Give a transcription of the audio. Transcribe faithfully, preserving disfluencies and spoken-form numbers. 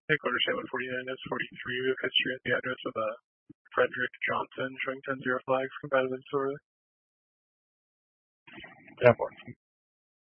Headquarters one forty-nine is forty-three. We have history at the address of uh, Frederick Johnson, showing ten zero flags, compatible disorder. ten four.